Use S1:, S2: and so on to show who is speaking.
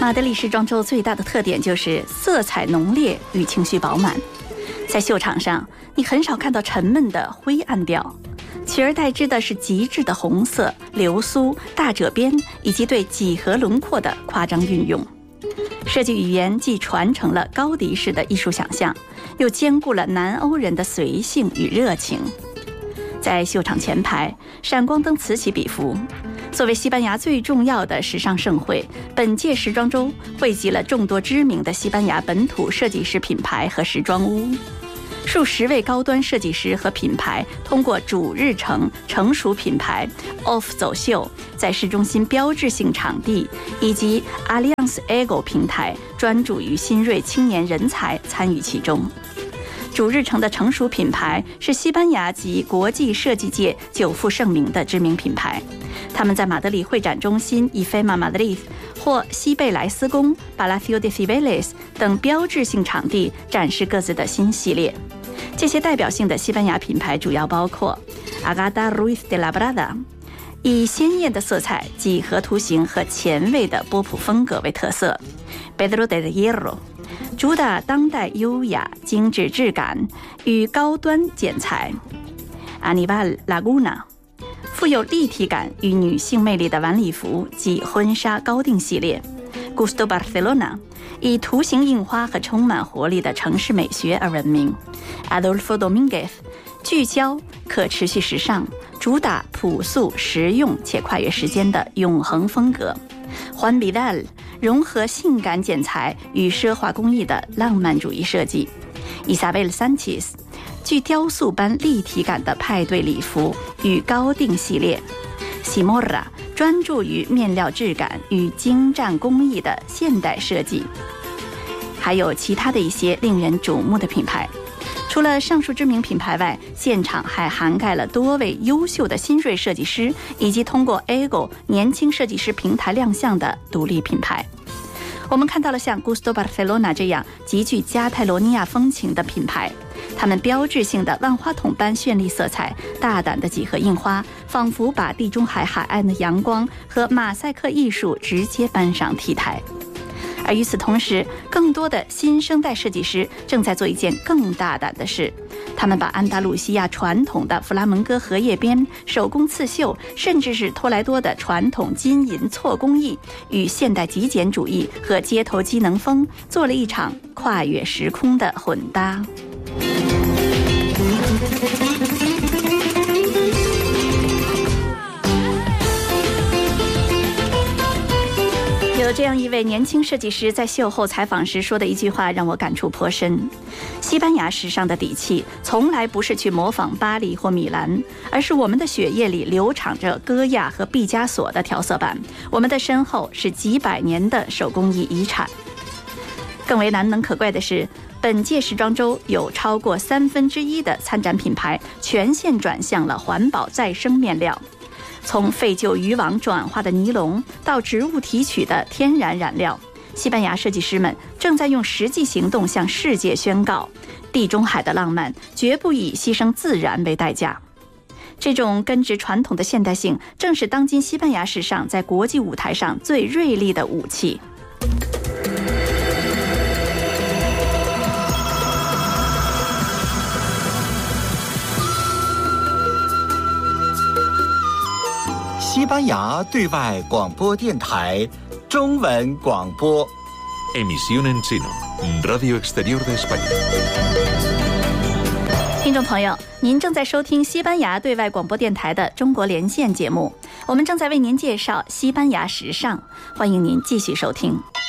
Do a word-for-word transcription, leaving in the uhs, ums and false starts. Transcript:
S1: 马德里时装周最大的特点就是色彩浓烈与情绪饱满。在秀场上，你很少看到沉闷的灰暗调，取而代之的是极致的红色、流苏、大褶边以及对几何轮廓的夸张运用。设计语言既传承了高迪式的艺术想象，又兼顾了南欧人的随性与热情。在秀场前排，闪光灯此起彼伏。作为西班牙最重要的时尚盛会，本届时装周汇集了众多知名的西班牙本土设计师品牌和时装屋。数十位高端设计师和品牌通过主日程成熟品牌 O F F 走秀，在市中心标志性场地以及 Allianz Ego 平台专注于新锐青年人才参与其中。主日程的成熟品牌是西班牙及国际设计界久负盛名的知名品牌，他们在马德里会展中心 I F E M A Madrid 或西贝莱斯宫 Palacio de Cibeles 等标志性场地展示各自的新系列。这些代表性的西班牙品牌主要包括 Agata Ruiz de Labrada， 以鲜艳的色彩、几何图形和前卫的波普风格为特色， Pedro de Hierro，主打当代优雅、精致质感与高端剪裁。Anibal Laguna， 富有立体感与女性魅力的晚礼服及婚纱高定系列。Gusto Barcelona， 以图形印花和充满活力的城市美学而闻名。Adolfo Dominguez， 聚焦可持续时尚，主打朴素实用且跨越时间的永恒风格。Juan Vidal，融合性感剪裁与奢华工艺的浪漫主义设计。Isabel Sanchez， 具雕塑般立体感的派对礼服与高定系列。Simorra， 专注于面料质感与精湛工艺的现代设计。还有其他的一些令人瞩目的品牌。除了上述知名品牌外，现场还涵盖了多位优秀的新锐设计师，以及通过 A G O 年轻设计师平台亮相的独立品牌。我们看到了像 Gusto Barcelona 这样极具加泰罗尼亚风情的品牌，他们标志性的万花筒般绚丽色彩、大胆的几何印花，仿佛把地中海海岸的阳光和马赛克艺术直接搬上 T 台。而与此同时，更多的新生代设计师正在做一件更大胆的事，他们把安达鲁西亚传统的弗拉门戈荷叶边、手工刺绣，甚至是托莱多的传统金银错工艺，与现代极简主义和街头机能风做了一场跨越时空的混搭。有这样一位年轻设计师在秀后采访时说的一句话让我感触颇深：西班牙时尚的底气从来不是去模仿巴黎或米兰，而是我们的血液里流淌着戈亚和毕加索的调色板，我们的身后是几百年的手工艺遗产。更为难能可贵的是，本届时装周有超过三分之一的参展品牌全线转向了环保再生面料，从废旧渔网转化的尼龙到植物提取的天然染料，西班牙设计师们正在用实际行动向世界宣告，地中海的浪漫绝不以牺牲自然为代价。这种根植传统的现代性，正是当今西班牙时尚在国际舞台上最锐利的武器。
S2: 西班牙对外广播电台中文广播。
S3: Emisión en chino, Radio Exterior de España。
S1: 听众朋友，您正在收听西班牙对外广播电台的中国连线节目，我们正在为您介绍西班牙时尚，欢迎您继续收听。